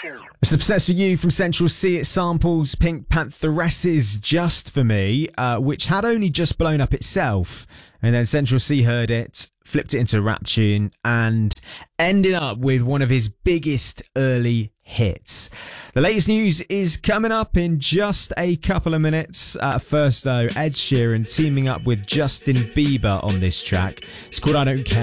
A success for you from Central C. It samples Pink Pantheres's Just For Me, which had only just blown up itself. And then Central C heard it, flipped it into a rap tune, and ended up with one of his biggest early hits. The latest news is coming up in just a couple of minutes. First though, Ed Sheeran teaming up with Justin Bieber on this track. It's called I Don't Care.